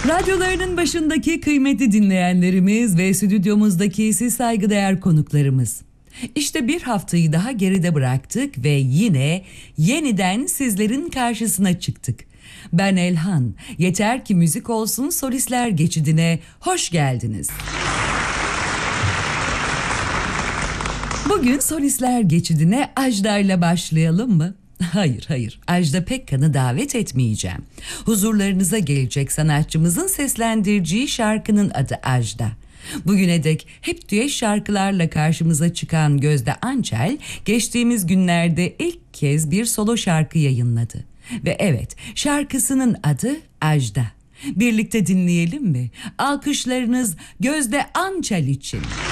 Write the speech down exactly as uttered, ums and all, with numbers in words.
Radyolarının başındaki kıymetli dinleyenlerimiz ve stüdyomuzdaki siz saygıdeğer konuklarımız. İşte bir haftayı daha geride bıraktık ve yine yeniden sizlerin karşısına çıktık. Ben Elhan, Yeter Ki Müzik Olsun Solistler Geçidi'ne hoş geldiniz. Bugün Solistler Geçidi'ne Ajda'yla başlayalım mı? Hayır hayır, Ajda Pekkan'ı davet etmeyeceğim. Huzurlarınıza gelecek sanatçımızın seslendireceği şarkının adı Ajda. Bugüne dek hep düet şarkılarla karşımıza çıkan Gözde Ançel, geçtiğimiz günlerde ilk kez bir solo şarkı yayınladı. Ve evet, şarkısının adı Ajda. Birlikte dinleyelim mi? Alkışlarınız Gözde Ançel için.